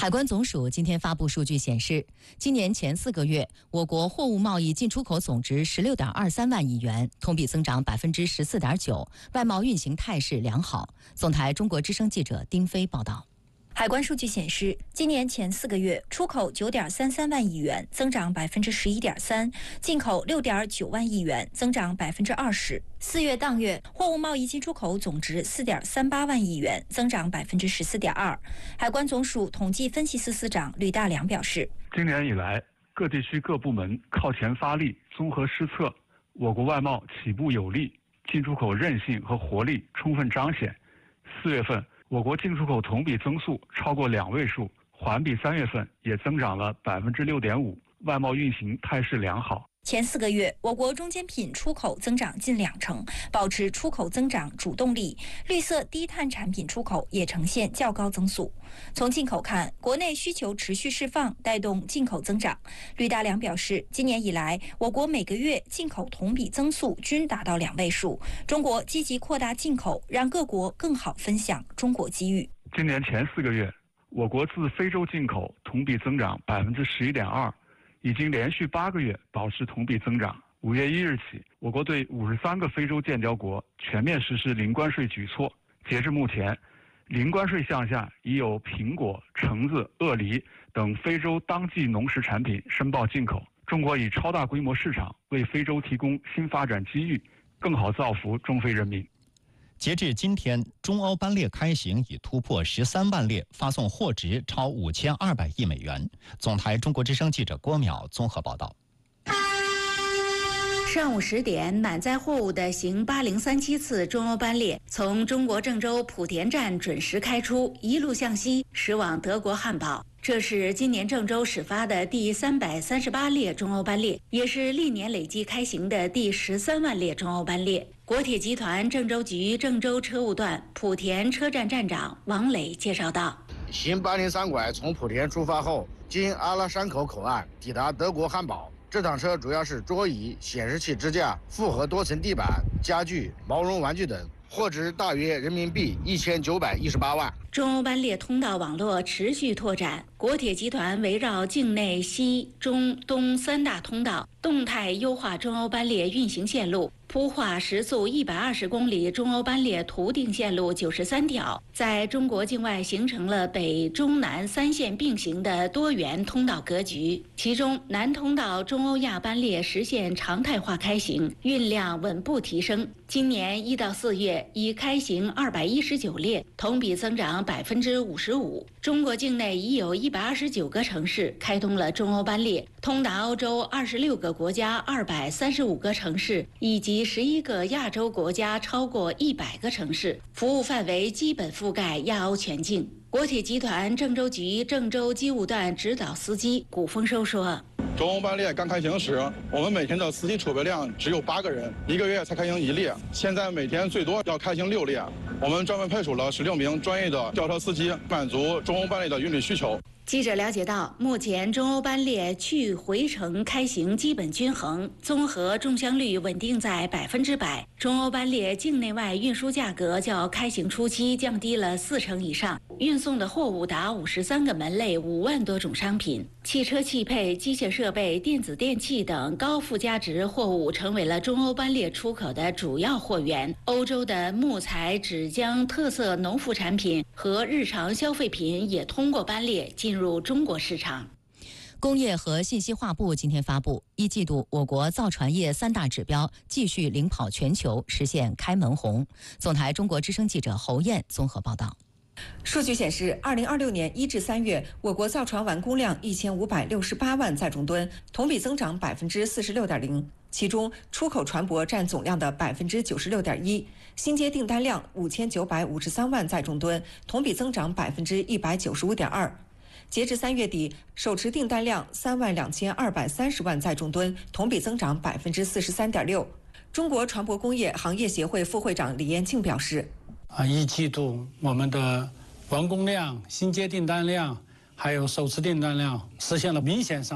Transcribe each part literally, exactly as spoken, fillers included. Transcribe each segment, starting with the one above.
海关总署今天发布数据显示，今年前四个月，我国货物贸易进出口总值十六点二三万亿元，同比增长百分之十四点九，外贸运行态势良好。总台中国之声记者丁飞报道。 海关数据显示，今年前四个月出口九点三三万亿元，增长百分之十一点三；进口六点九万亿元，增长百分之二十。四月当月货物贸易进出口总值四点三八万亿元，增长百分之十四点二。海关总署统计分析司司长吕大良表示， 今年以来，各地区各部门靠前发力，综合施策，我国外贸起步有力，进出口韧性和活力充分彰显。四月份，我国进出口同比增速超过两位数，环比三月份也增长了百分之六点五，外贸运行态势良好。 前四个月，我国中间品出口增长近两成，保持出口增长主动力。绿色低碳产品出口也呈现较高增速。从进口看，国内需求持续释放，带动进口增长。吕大良表示，今年以来，我国每个月进口同比增速均达到两位数。中国积极扩大进口，让各国更好分享中国机遇。 今年前四个月，我国自非洲进口同比增长百分之十一点二。已经连续八个月保持同比增长。五月一日起，我国对五十三个非洲建交国全面实施零关税举措。截至目前，零关税项下已有苹果、橙子、鳄梨等非洲当季农食产品申报进口。中国以超大规模市场为非洲提供新发展机遇，更好造福中非人民。 截至今天，中欧班列开行已突破十三万列，发送货值超五千二百亿美元。总台中国之声记者郭淼综合报道。 上午十点，满载货物的行八零三七次中欧班列从中国郑州莆田站准时开出，一路向西驶往德国汉堡。这是今年郑州始发的第三百三十八列中欧班列，也是历年累计开行的第十三万列中欧班列。国铁集团郑州局郑州车务段莆田车站站长王磊介绍道： 行八零三拐从莆田出发后，经阿拉山口口岸抵达德国汉堡。这趟车主要是桌椅、显示器支架、复合多层地板、家具、毛绒玩具等，货值大约人民币一千九百一十八万。 中欧班列通道网络持续拓展，国铁集团围绕境内西、中、东三大通道，动态优化中欧班列运行线路，铺画时速一百二十公里中欧班列图定线路九十三条，在中国境外形成了北中南三线并行的多元通道格局。其中，南通道中欧亚班列实现常态化开行，运量稳步提升。今年一到四月已开行二百一十九列，同比增长百分之五十五。中国境内已有一百二十九个城市开通了中欧班列，通达欧洲二十六个国家二百三十五个城市，以及十一个亚洲国家超过一百个城市，服务范围基本覆盖亚欧全境。国铁集团郑州局郑州机务段指导司机古丰收说： 中欧班列刚开行时，我们每天的司机储备量只有八个人，一个月才开行一列。现在每天最多要开行六列，我们专门派出了十六名专业的吊车司机，满足中欧班列的运力需求。 记者了解到，目前中欧班列去回程开行基本均衡，综合中箱率稳定在百分之百。中欧班列境内外运输价格较开行初期降低了四成以上，运送的货物达五十三个门类，五万多种商品。汽车汽配、机械设备、电子电器等高附加值货物成为了中欧班列出口的主要货源。欧洲的木材、纸浆、特色农副产品和日常消费品也通过班列进入中国市场。 工业和信息化部今天发布，一季度我国造船业三大指标继续领跑全球，实现开门红。总台中国之声记者侯燕综合报道。 数据显示，二零二六年一至三月，我国造船完工量一千五百六十八万载重吨，同比增长百分之四十六点零。其中，出口船舶占总量的百分之九十六点一，新接订单量五千九百五十三万载重吨，同比增长百分之一百九十五点二。截至三月底，手持订单量三万两千二百三十万载重吨，同比增长百分之四十三点六。中国船舶工业行业协会副会长李延庆表示： 啊，一季度我们的完工量、新接订单量，还有手持订单量实现了明显上涨。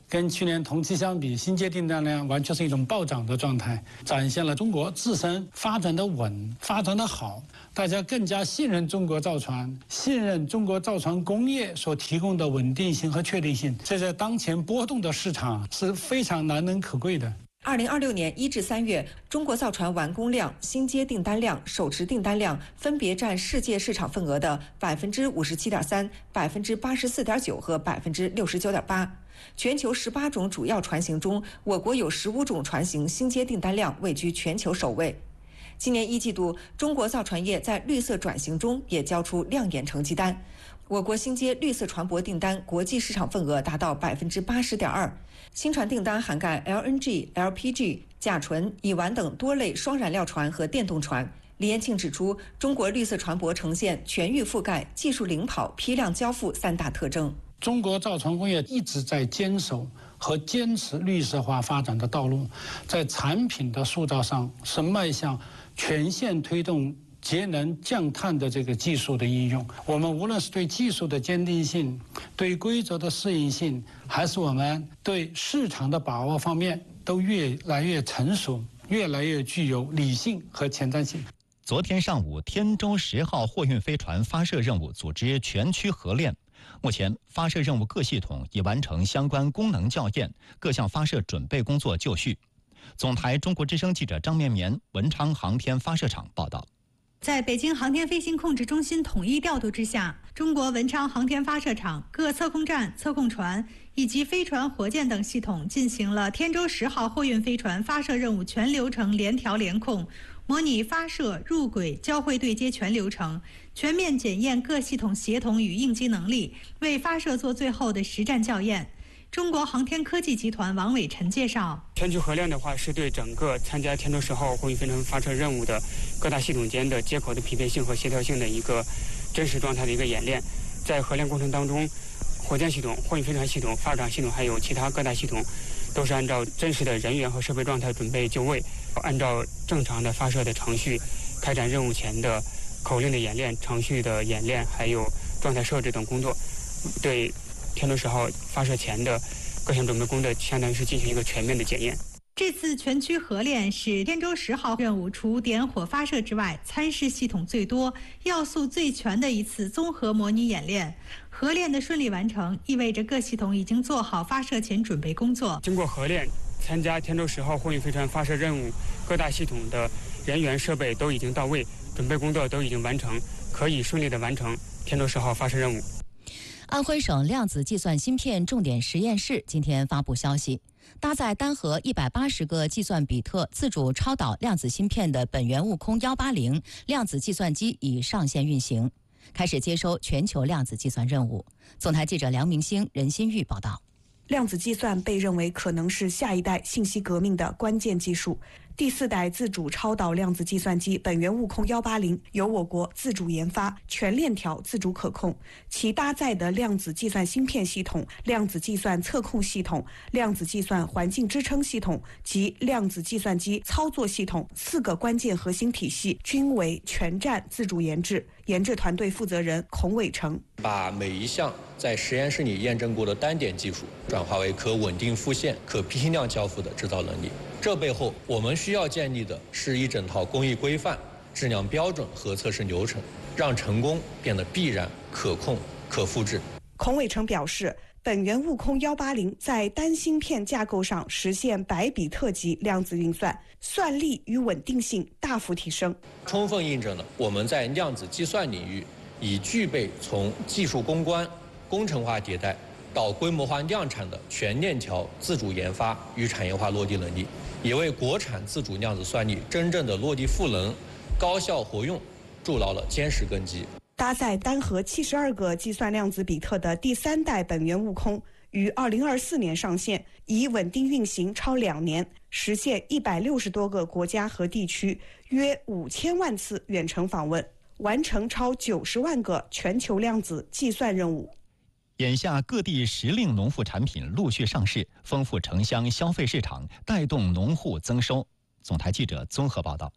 跟去年同期相比，新接订单量完全是一种暴涨的状态，展现了中国自身发展的稳、发展的好，大家更加信任中国造船，信任中国造船工业所提供的稳定性和确定性，这在当前波动的市场是非常难能可贵的。 二零二六年一至三月，中国造船完工量、新接订单量、手持订单量分别占世界市场份额的百分之五十七点三、百分之八十四点九和百分之六十九点八。全球十八种主要船型中，我国有十五种船型新接订单量位居全球首位。今年一季度，中国造船业在绿色转型中也交出亮眼成绩单。我国新接绿色船舶订单国际市场份额达到百分之八十点二，新船订单涵盖 L N G、L P G、甲醇、乙烷等多类双燃料船和电动船。李彦庆指出，中国绿色船舶呈现全域覆盖、技术领跑、批量交付三大特征。 中国造船工业一直在坚守和坚持绿色化发展的道路，在产品的塑造上是迈向全线推动节能降碳的这个技术的应用。我们无论是对技术的坚定性、对规则的适应性，还是我们对市场的把握方面，都越来越成熟，越来越具有理性和前瞻性。 昨天上午，天舟十号货运飞船发射任务组织全区合练。目前，发射任务各系统已完成相关功能校验，各项发射准备工作就绪。总台中国之声记者张绵绵文昌航天发射场报道。 在北京航天飞行控制中心统一调度之下，中国文昌航天发射场各测控站、测控船以及飞船、火箭等系统进行了天舟十号货运飞船发射任务全流程联调联控，模拟发射、入轨、交会对接全流程，全面检验各系统协同与应急能力，为发射做最后的实战校验。中国航天科技集团王伟晨介绍， 全区合练的话，是对整个参加天舟十号货运飞船发射任务的各大系统间的接口的匹配性和协调性的一个真实状态的一个演练。在合练过程当中，火箭系统、货运飞船系统、发射场系统还有其他各大系统，都是按照真实的人员和设备状态准备就位，按照正常的发射的程序开展任务前的口令的演练、程序的演练，还有状态设置等工作，对天舟十号发射前的各项准备工作相当于是进行一个全面的检验。 这次全区合练是天舟十号任务除点火发射之外，参试系统最多、要素最全的一次综合模拟演练。合练的顺利完成，意味着各系统已经做好发射前准备工作。 经过合练，参加天舟十号货运飞船发射任务各大系统的人员设备都已经到位，准备工作都已经完成，可以顺利的完成天舟十号发射任务。 安徽省量子计算芯片重点实验室今天发布消息，搭载单核一百八十个计算比特自主超导量子芯片的本源悟空一八零量子计算机已上线运行，开始接收全球量子计算任务。总台记者梁明星、任新玉报道。 量子计算被认为可能是下一代信息革命的关键技术。第四代自主超导量子计算机本源悟空一八零由我国自主研发，全链条自主可控，其搭载的量子计算芯片系统、量子计算测控系统、量子计算环境支撑系统及量子计算机操作系统四个关键核心体系均为全站自主研制。研制团队负责人孔伟成把每一项在实验室里验证过的单点技术转化为可稳定复现、可批量交付的制造能力。这背后我们需要建立的是一整套工艺规范、质量标准和测试流程，让成功变得必然、可控、可复制。 孔伟成表示，本源悟空一八零在单芯片架构上实现百比特级量子运算，算力与稳定性大幅提升， 充分印证了我们在量子计算领域已具备从技术攻关、工程化迭代到规模化量产的全链条自主研发与产业化落地能力，也为国产自主量子算力真正的落地赋能、高效活用筑牢了坚实根基。 搭载单核七十二个计算量子比特的第三代本源悟空于二零二四年上线，已稳定运行超两年，实现一百六十多个国家和地区约五千万次远程访问，完成超九十万个全球量子计算任务。 眼下各地时令农副产品陆续上市，丰富城乡消费市场，带动农户增收。总台记者综合报道。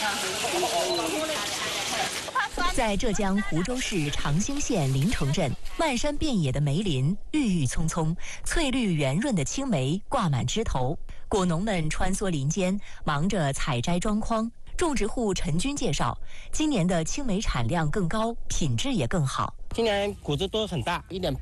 在浙江湖州市长兴县临城镇， 漫山遍野的梅林郁郁葱葱，翠绿圆润的青梅挂满枝头，果农们穿梭林间，忙着采摘装筐。种植户陈军介绍，今年的青梅产量更高，品质也更好。 今年果子都很大，一点